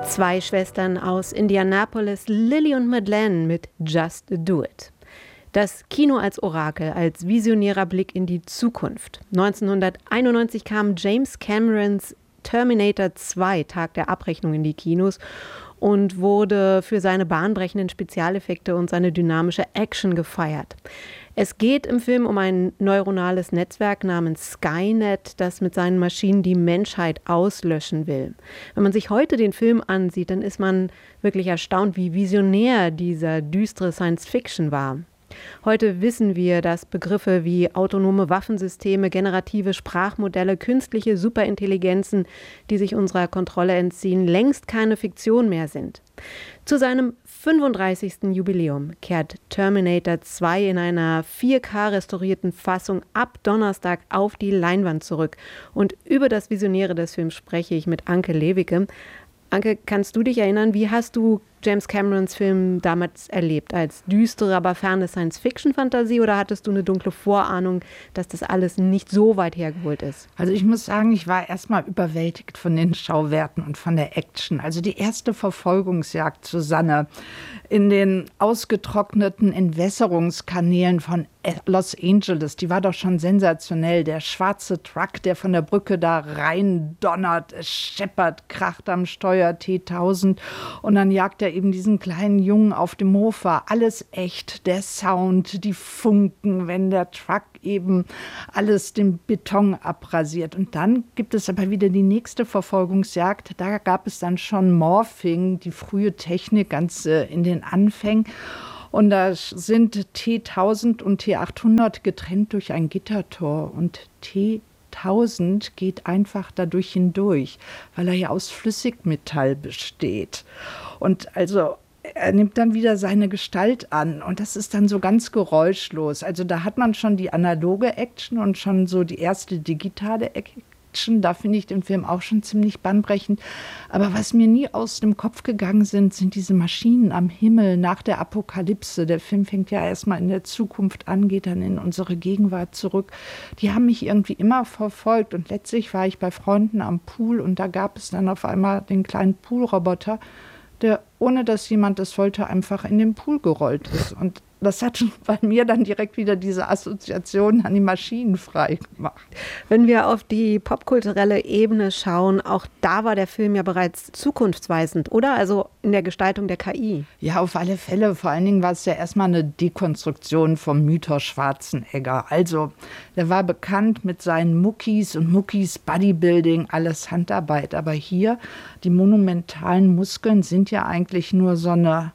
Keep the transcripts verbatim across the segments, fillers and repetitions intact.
Zwei Schwestern aus Indianapolis, Lily und Madeleine mit Just Do It. Das Kino als Orakel, als visionärer Blick in die Zukunft. neunzehnhunderteinundneunzig kam James Camerons Terminator zwei, Tag der Abrechnung, in die Kinos und wurde für seine bahnbrechenden Spezialeffekte und seine dynamische Action gefeiert. Es geht im Film um ein neuronales Netzwerk namens Skynet, das mit seinen Maschinen die Menschheit auslöschen will. Wenn man sich heute den Film ansieht, dann ist man wirklich erstaunt, wie visionär dieser düstere Science-Fiction war. Heute wissen wir, dass Begriffe wie autonome Waffensysteme, generative Sprachmodelle, künstliche Superintelligenzen, die sich unserer Kontrolle entziehen, längst keine Fiktion mehr sind. Zu seinem fünfunddreißigsten Jubiläum kehrt Terminator zwei in einer vier K restaurierten Fassung ab Donnerstag auf die Leinwand zurück. Und über das Visionäre des Films spreche ich mit Anke Lewicke. Anke, kannst du dich erinnern, wie hast du James Camerons Film damals erlebt? Als düstere, aber ferne Science-Fiction-Fantasie oder hattest du eine dunkle Vorahnung, dass das alles nicht so weit hergeholt ist? Also ich muss sagen, ich war erstmal überwältigt von den Schauwerten und von der Action. Also die erste Verfolgungsjagd, Susanne, in den ausgetrockneten Entwässerungskanälen von Los Angeles, die war doch schon sensationell. Der schwarze Truck, der von der Brücke da rein donnert, es scheppert, kracht am Steuer T tausend und dann jagt er eben diesen kleinen Jungen auf dem Mofa. Alles echt, der Sound, die Funken, wenn der Truck eben alles den Beton abrasiert. Und dann gibt es aber wieder die nächste Verfolgungsjagd. Da gab es dann schon Morphing, die frühe Technik ganz äh, in den Anfängen. Und da sind T tausend und T achthundert getrennt durch ein Gittertor. Und T tausend geht einfach dadurch hindurch, weil er ja aus Flüssigmetall besteht. Und also er nimmt dann wieder seine Gestalt an und das ist dann so ganz geräuschlos. Also da hat man schon die analoge Action und schon so die erste digitale Action. Da finde ich den Film auch schon ziemlich bahnbrechend. Aber was mir nie aus dem Kopf gegangen sind, sind diese Maschinen am Himmel nach der Apokalypse. Der Film fängt ja erstmal in der Zukunft an, geht dann in unsere Gegenwart zurück. Die haben mich irgendwie immer verfolgt. Und letztlich war ich bei Freunden am Pool und da gab es dann auf einmal den kleinen Poolroboter, der, ohne dass jemand das wollte, einfach in den Pool gerollt ist. Und das hat bei mir dann direkt wieder diese Assoziation an die Maschinen frei gemacht. Wenn wir auf die popkulturelle Ebene schauen, auch da war der Film ja bereits zukunftsweisend, oder? Also in der Gestaltung der K I. Ja, auf alle Fälle. Vor allen Dingen war es ja erstmal eine Dekonstruktion vom Mythos Schwarzenegger. Also der war bekannt mit seinen Muckis und Muckis, Bodybuilding, alles Handarbeit. Aber hier, die monumentalen Muskeln sind ja eigentlich nur so eine,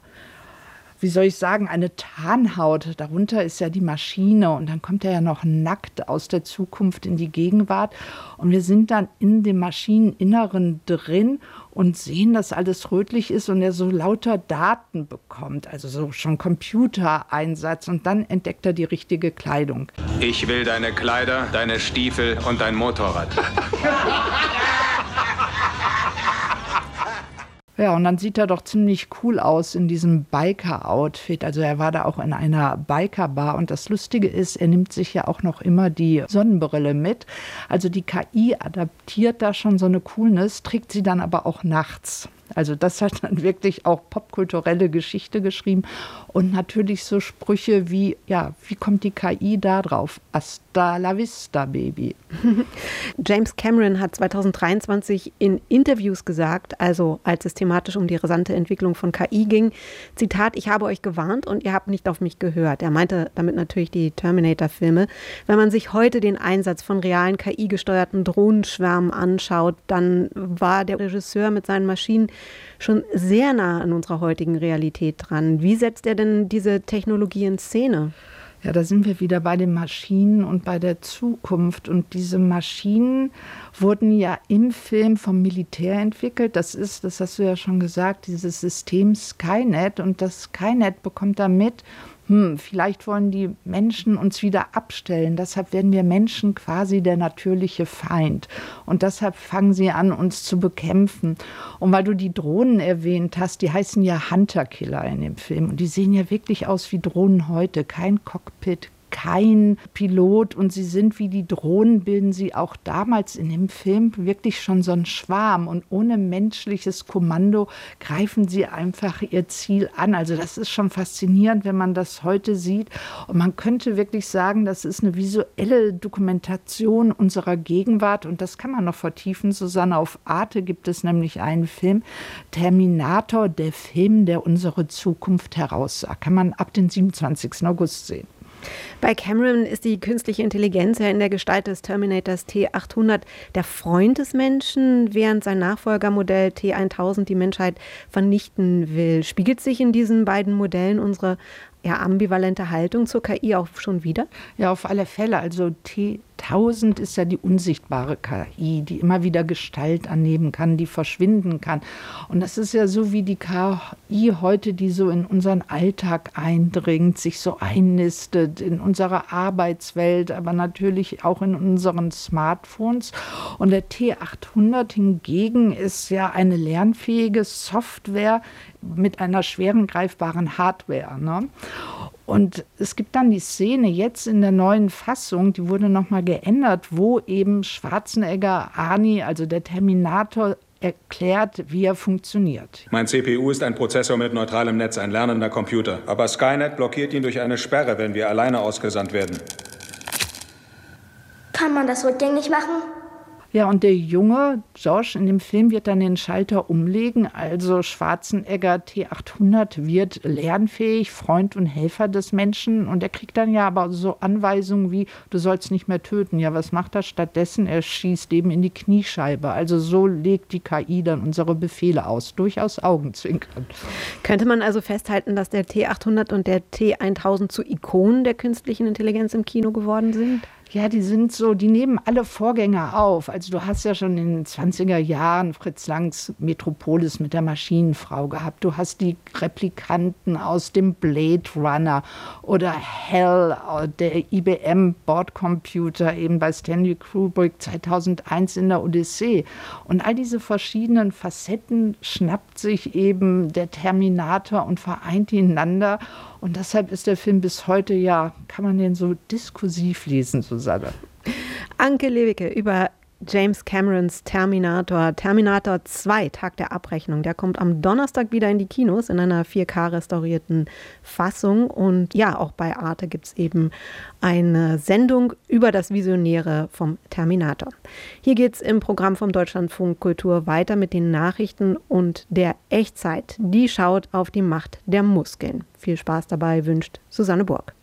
wie soll ich sagen, eine Tarnhaut. Darunter ist ja die Maschine und dann kommt er ja noch nackt aus der Zukunft in die Gegenwart. Und wir sind dann in dem Maschineninneren drin und sehen, dass alles rötlich ist und er so lauter Daten bekommt, also so schon Computereinsatz. Und dann entdeckt er die richtige Kleidung. Ich will deine Kleider, deine Stiefel und dein Motorrad. Ja, und dann sieht er doch ziemlich cool aus in diesem Biker-Outfit. Also er war da auch in einer Biker-Bar. Und das Lustige ist, er nimmt sich ja auch noch immer die Sonnenbrille mit. Also die K I adaptiert da schon so eine Coolness, trägt sie dann aber auch nachts. Also das hat dann wirklich auch popkulturelle Geschichte geschrieben. Und natürlich so Sprüche wie, ja, wie kommt die K I da drauf? Hasta la vista, Baby. James Cameron hat zweitausenddreiundzwanzig in Interviews gesagt, also als es thematisch um die rasante Entwicklung von K I ging, Zitat, ich habe euch gewarnt und ihr habt nicht auf mich gehört. Er meinte damit natürlich die Terminator-Filme. Wenn man sich heute den Einsatz von realen K I-gesteuerten Drohnenschwärmen anschaut, dann war der Regisseur mit seinen Maschinen schon sehr nah an unserer heutigen Realität dran. Wie setzt er denn diese Technologie in Szene? Ja, da sind wir wieder bei den Maschinen und bei der Zukunft. Und diese Maschinen wurden ja im Film vom Militär entwickelt. Das ist, das hast du ja schon gesagt, dieses System Skynet. Und das Skynet bekommt da mit, hm, vielleicht wollen die Menschen uns wieder abstellen. Deshalb werden wir Menschen quasi der natürliche Feind. Und deshalb fangen sie an, uns zu bekämpfen. Und weil du die Drohnen erwähnt hast, die heißen ja Hunter-Killer in dem Film. Und die sehen ja wirklich aus wie Drohnen heute. Kein Cockpit, kein Pilot und sie sind wie die Drohnen, bilden sie auch damals in dem Film wirklich schon so einen Schwarm und ohne menschliches Kommando greifen sie einfach ihr Ziel an. Also das ist schon faszinierend, wenn man das heute sieht und man könnte wirklich sagen, das ist eine visuelle Dokumentation unserer Gegenwart und das kann man noch vertiefen, Susanne. Auf Arte gibt es nämlich einen Film, Terminator, der Film, der unsere Zukunft heraussagt. Kann man ab dem siebenundzwanzigsten August sehen. Bei Cameron ist die künstliche Intelligenz ja in der Gestalt des Terminators T achthundert der Freund des Menschen, während sein Nachfolgermodell T tausend die Menschheit vernichten will. Spiegelt sich in diesen beiden Modellen unsere ja, ambivalente Haltung zur K I auch schon wieder? Ja, auf alle Fälle. Also T tausend ist ja die unsichtbare K I, die immer wieder Gestalt annehmen kann, die verschwinden kann. Und das ist ja so wie die K I heute, die so in unseren Alltag eindringt, sich so einnistet in unserer Arbeitswelt, aber natürlich auch in unseren Smartphones. Und der T achthundert hingegen ist ja eine lernfähige Software mit einer schweren greifbaren Hardware, ne? Und es gibt dann die Szene jetzt in der neuen Fassung, die wurde nochmal geändert, wo eben Schwarzenegger Arnie, also der Terminator, erklärt, wie er funktioniert. Mein C P U ist ein Prozessor mit neutralem Netz, ein lernender Computer. Aber Skynet blockiert ihn durch eine Sperre, wenn wir alleine ausgesandt werden. Kann man das rückgängig machen? Ja, und der junge Josh in dem Film wird dann den Schalter umlegen. Also Schwarzenegger T achthundert wird lernfähig, Freund und Helfer des Menschen. Und er kriegt dann ja aber so Anweisungen wie, du sollst nicht mehr töten. Ja, was macht er stattdessen? Er schießt eben in die Kniescheibe. Also so legt die K I dann unsere Befehle aus. Durchaus Augenzwinkern. Könnte man also festhalten, dass der T achthundert und der T tausend zu Ikonen der künstlichen Intelligenz im Kino geworden sind? Ja, die sind so, die nehmen alle Vorgänger auf. Also du hast ja schon in den zwanziger Jahren Fritz Langs Metropolis mit der Maschinenfrau gehabt. Du hast die Replikanten aus dem Blade Runner oder Hell, der I B M-Bordcomputer eben bei Stanley Kubrick zweitausendeins in der Odyssee. Und all diese verschiedenen Facetten schnappt sich eben der Terminator und vereint ihn ineinander. Und deshalb ist der Film bis heute, ja, kann man den so diskursiv lesen, Susanne. Anke Lewicke über James Camerons Terminator. Terminator zwei, Tag der Abrechnung. Der kommt am Donnerstag wieder in die Kinos in einer vier K restaurierten Fassung. Und ja, auch bei Arte gibt es eben eine Sendung über das Visionäre vom Terminator. Hier geht es im Programm vom Deutschlandfunk Kultur weiter mit den Nachrichten und der Echtzeit. Die schaut auf die Macht der Muskeln. Viel Spaß dabei wünscht Susanne Burg.